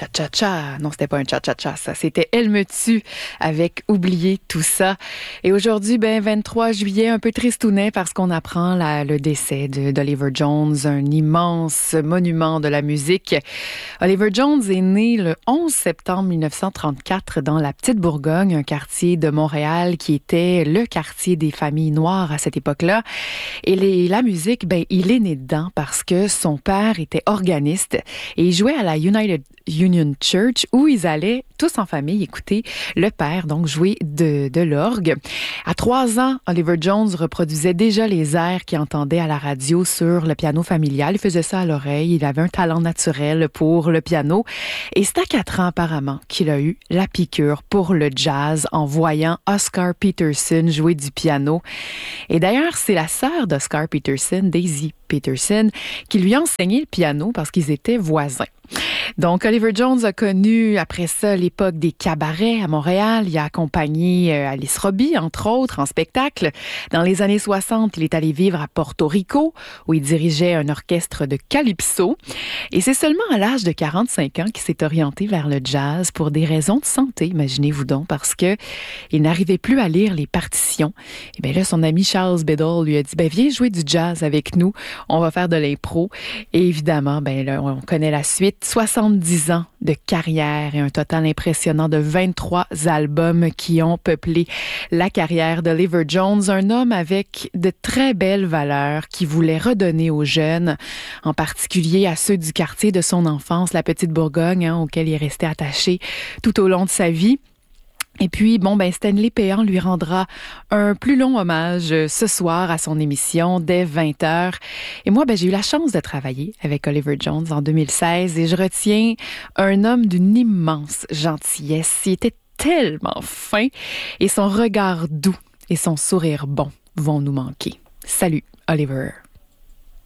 cha-cha-cha. Non, c'était pas un cha-cha-cha, ça. C'était Elle me tue avec Oublier tout ça. Et aujourd'hui, 23 juillet, un peu tristounet parce qu'on apprend le décès d'Oliver Jones, un immense monument de la musique. Oliver Jones est né le 11 septembre 1934 dans la Petite Bourgogne, un quartier de Montréal qui était le quartier des familles noires à cette époque-là. Et la musique, il est né dedans parce que son père était organiste et il jouait à la United Union Church où ils allaient tous en famille écouter le père donc jouer de l'orgue. À 3 ans, Oliver Jones reproduisait déjà les airs qu'il entendait à la radio sur le piano familial. Il faisait ça à l'oreille. Il avait un talent naturel pour le piano. Et c'est à 4 ans apparemment qu'il a eu la piqûre pour le jazz en voyant Oscar Peterson jouer du piano. Et d'ailleurs, c'est la sœur d'Oscar Peterson, Daisy Peterson, qui lui a enseigné le piano parce qu'ils étaient voisins. Donc, Oliver Jones a connu, après ça, l'époque des cabarets à Montréal. Il a accompagné Alice Robbie, entre autres, en spectacle. Dans les années 60, il est allé vivre à Porto Rico, où il dirigeait un orchestre de calypso. Et c'est seulement à l'âge de 45 ans qu'il s'est orienté vers le jazz pour des raisons de santé, imaginez-vous donc, parce que il n'arrivait plus à lire les partitions. Et bien là, son ami Charles Biddle lui a dit, viens jouer du jazz avec nous, on va faire de l'impro. Et évidemment, là, on connaît la suite. 70 ans de carrière et un total impressionnant de 23 albums qui ont peuplé la carrière d'Oliver Jones, un homme avec de très belles valeurs qui voulait redonner aux jeunes, en particulier à ceux du quartier de son enfance, la Petite Bourgogne, auquel il est resté attaché tout au long de sa vie. Et puis, Stanley Péan lui rendra un plus long hommage ce soir à son émission dès 20h. Et moi, j'ai eu la chance de travailler avec Oliver Jones en 2016 et je retiens un homme d'une immense gentillesse. Il était tellement fin et son regard doux et son sourire bon vont nous manquer. Salut, Oliver.